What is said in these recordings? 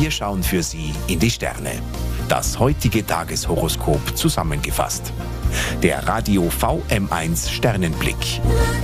Wir schauen für Sie in die Sterne. Das heutige Tageshoroskop zusammengefasst. Der Radio VM1 Sternenblick.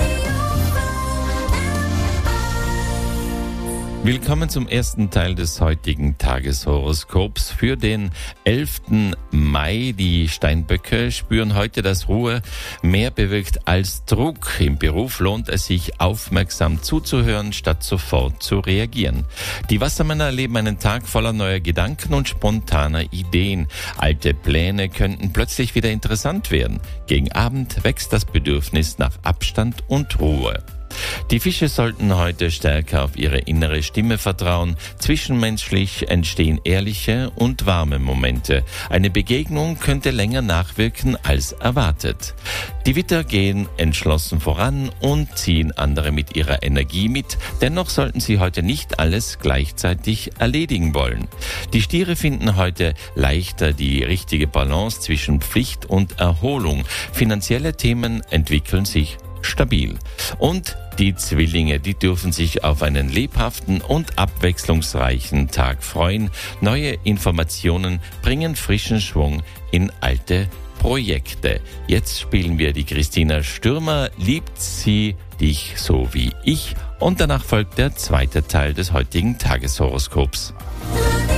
Willkommen zum ersten Teil des heutigen Tageshoroskops für den 11. Mai. Die Steinböcke spüren heute, dass Ruhe mehr bewirkt als Druck. Im Beruf lohnt es sich, aufmerksam zuzuhören, statt sofort zu reagieren. Die Wassermänner erleben einen Tag voller neuer Gedanken und spontaner Ideen. Alte Pläne könnten plötzlich wieder interessant werden. Gegen Abend wächst das Bedürfnis nach Abstand und Ruhe. Die Fische sollten heute stärker auf ihre innere Stimme vertrauen. Zwischenmenschlich entstehen ehrliche und warme Momente. Eine Begegnung könnte länger nachwirken als erwartet. Die Widder gehen entschlossen voran und ziehen andere mit ihrer Energie mit. Dennoch sollten sie heute nicht alles gleichzeitig erledigen wollen. Die Stiere finden heute leichter die richtige Balance zwischen Pflicht und Erholung. Finanzielle Themen entwickeln sich stabil. Und die Zwillinge, die dürfen sich auf einen lebhaften und abwechslungsreichen Tag freuen. Neue Informationen bringen frischen Schwung in alte Projekte. Jetzt spielen wir die Christina Stürmer, Liebt sie dich so wie ich? Und danach folgt der zweite Teil des heutigen Tageshoroskops.